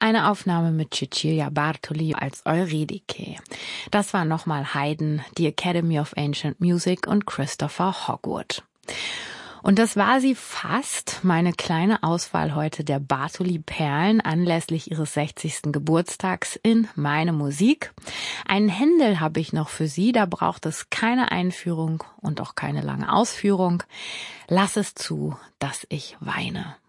eine Aufnahme mit Cecilia Bartoli als Eurydike. Das war nochmal Haydn, die Academy of Ancient Music und Christopher Hogwood. Und das war sie fast, meine kleine Auswahl heute der Bartoli-Perlen anlässlich ihres 60. Geburtstags in Meine Musik. Einen Händel habe ich noch für Sie, da braucht es keine Einführung und auch keine lange Ausführung. Lass es zu, dass ich weine.